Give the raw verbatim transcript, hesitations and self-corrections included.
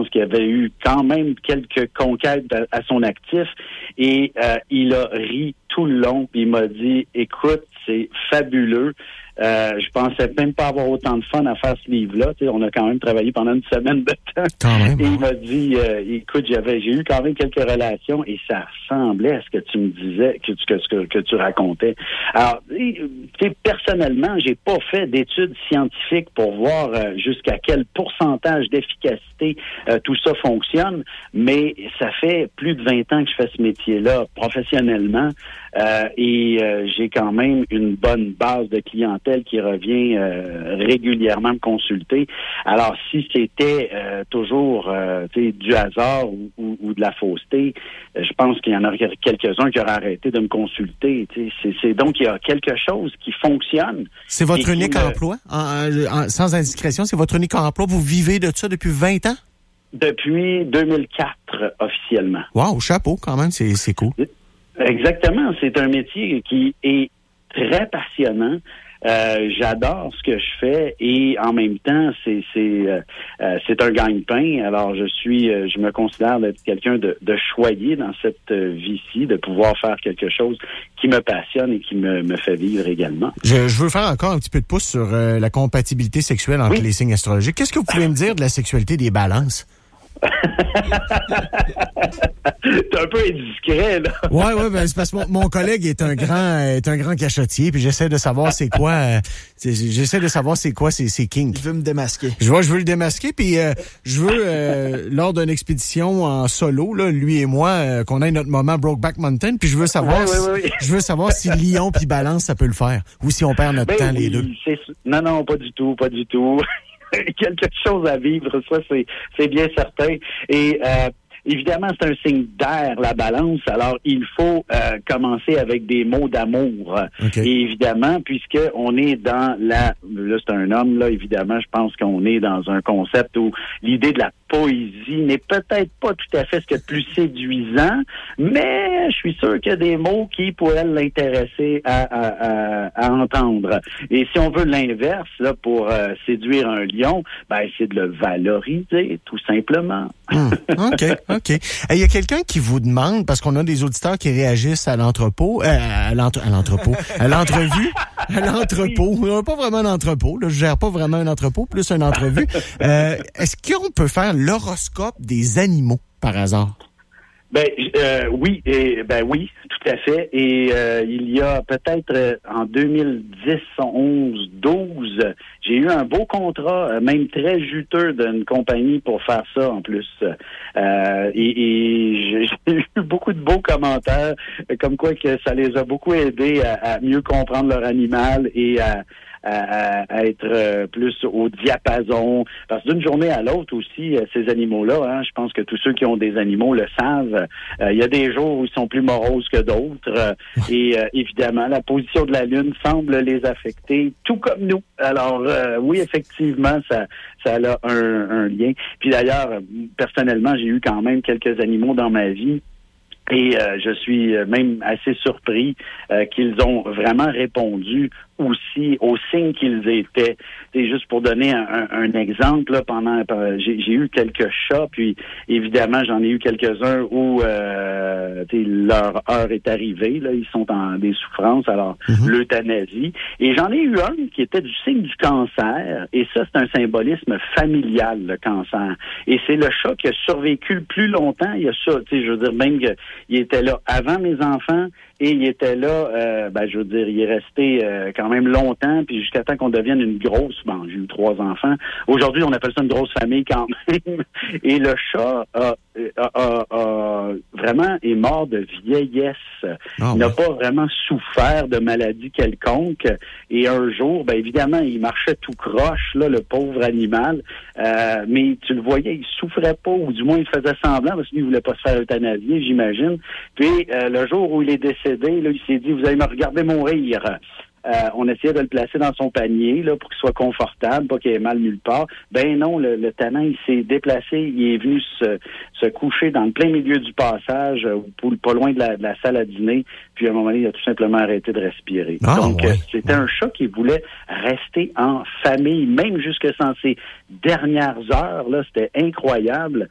pense qu'il y avait eu quand même quelques conquêtes à, à son actif. Et euh, il a ri tout le long. Puis il m'a dit, écoute, c'est fabuleux. Euh, je pensais même pas avoir autant de fun à faire ce livre-là. Tu sais, on a quand même travaillé pendant une semaine de temps. Quand même, et hein. il m'a dit, euh, écoute, j'avais, j'ai eu quand même quelques relations et ça ressemblait à ce que tu me disais, que tu, que, que, que tu racontais. Alors, tu sais, personnellement, j'ai pas fait d'études scientifiques pour voir euh, jusqu'à quel pourcentage d'efficacité euh, tout ça fonctionne, mais ça fait plus de vingt ans que je fais ce métier-là professionnellement euh, et euh, j'ai quand même une bonne base de clientèle qui revient euh, régulièrement me consulter. Alors, si c'était euh, toujours euh, du hasard ou, ou, ou de la fausseté, euh, je pense qu'il y en a quelques-uns qui auraient arrêté de me consulter. C'est, c'est donc il y a quelque chose qui fonctionne. C'est votre unique me... emploi? En, en, sans indiscrétion, c'est votre unique emploi? Vous vivez de ça depuis vingt ans? Depuis deux mille quatre, officiellement. Wow, chapeau quand même, c'est, c'est cool. Exactement. C'est un métier qui est très passionnant. Euh, j'adore ce que je fais et en même temps, c'est c'est euh, euh, c'est un gagne-pain. Alors, je suis, euh, je me considère d'être quelqu'un de, de choyé dans cette euh, vie-ci, de pouvoir faire quelque chose qui me passionne et qui me, me fait vivre également. Je, je veux faire encore un petit peu de pouce sur euh, la compatibilité sexuelle entre oui. les signes astrologiques. Qu'est-ce que vous pouvez me dire de la sexualité des balances? T'es un peu indiscret, là. Ouais, ouais, ben, c'est parce que mon, mon collègue est un grand, est un grand cachotier, puis j'essaie de savoir c'est quoi, euh, c'est, j'essaie de savoir c'est quoi ces, ces kinks. Je veux me démasquer. Je vois, je veux le démasquer, puis euh, je veux, euh, lors d'une expédition en solo, là, lui et moi, euh, qu'on ait notre moment Brokeback Mountain, puis je veux savoir, oui, si, oui, oui. je veux savoir si Lion puis Balance ça peut le faire, ou si on perd notre ben, temps oui, les deux. C'est, non, non, pas du tout, pas du tout. Quelque chose à vivre, ça, c'est, c'est bien certain. Et euh, évidemment, c'est un signe d'air, la balance. Alors, il faut euh, commencer avec des mots d'amour. Okay. Et évidemment, puisque on est dans la... Là, c'est un homme, là, évidemment, je pense qu'on est dans un concept où l'idée de la poésie n'est peut-être pas tout à fait ce qu'il y a de plus séduisant, mais je suis sûr qu'il y a des mots qui pourraient l'intéresser à, à, à, à entendre. Et si on veut l'inverse, là, pour euh, séduire un lion, ben, c'est de le valoriser, tout simplement. Mmh. OK, OK. Il y a quelqu'un qui vous demande, parce qu'on a des auditeurs qui réagissent à l'entrepôt, euh, à, l'entre, à l'entrepôt, à l'entrevue, à l'entrepôt. On n'a pas vraiment un entrepôt, là, je gère pas vraiment un entrepôt, plus une entrevue. Euh, est-ce qu'on peut faire l'horoscope des animaux, par hasard? Ben euh, oui, et, ben oui, tout à fait. Et euh, il y a peut-être euh, en deux mille dix, onze, douze, j'ai eu un beau contrat, euh, même très juteux, d'une compagnie pour faire ça en plus. Euh, et, et j'ai eu beaucoup de beaux commentaires, comme quoi que ça les a beaucoup aidés à, à mieux comprendre leur animal et à À, à être euh, plus au diapason. Parce que d'une journée à l'autre aussi, euh, ces animaux-là, hein, je pense que tous ceux qui ont des animaux le savent, il euh, y a des jours où ils sont plus moroses que d'autres. Euh, et euh, évidemment, la position de la Lune semble les affecter, tout comme nous. Alors, euh, oui, effectivement, ça, ça a un, un lien. Puis d'ailleurs, personnellement, j'ai eu quand même quelques animaux dans ma vie. Et euh, je suis même assez surpris euh, qu'ils ont vraiment répondu aussi aux signes qu'ils étaient. C'est juste pour donner un, un, un exemple, là, pendant j'ai, j'ai eu quelques chats, puis évidemment j'en ai eu quelques-uns où euh, leur heure est arrivée, là, ils sont en des souffrances, alors mm-hmm. l'euthanasie. Et j'en ai eu un qui était du signe du cancer, et ça c'est un symbolisme familial, le cancer. Et c'est le chat qui a survécu le plus longtemps. Il y a ça, tu sais, je veux dire, même qu'il était là avant mes enfants, et il était là, euh, ben je veux dire, il est resté euh, quand même longtemps, puis jusqu'à temps qu'on devienne une grosse, bon, j'ai eu trois enfants. Aujourd'hui, on appelle ça une grosse famille quand même. Et le chat a, a, a, a vraiment est mort de vieillesse. Oh, il n'a ouais. pas vraiment souffert de maladie quelconque. Et un jour, ben évidemment, il marchait tout croche, là, le pauvre animal. Euh, mais tu le voyais, il souffrait pas, ou du moins il faisait semblant, parce qu'il ne voulait pas se faire euthanasier, j'imagine. Puis euh, le jour où il est décédé, là, il s'est dit, vous allez me regarder mourir. Euh, on essayait de le placer dans son panier là pour qu'il soit confortable, pas qu'il ait mal nulle part. Ben non, le, le tannant, il s'est déplacé, il est venu se, se coucher dans le plein milieu du passage, euh, pas loin de la, de la salle à dîner, puis à un moment donné, il a tout simplement arrêté de respirer. Ah, Donc, ouais. euh, c'était un chat qui voulait rester en famille, même jusque dans ses dernières heures, là, c'était incroyable.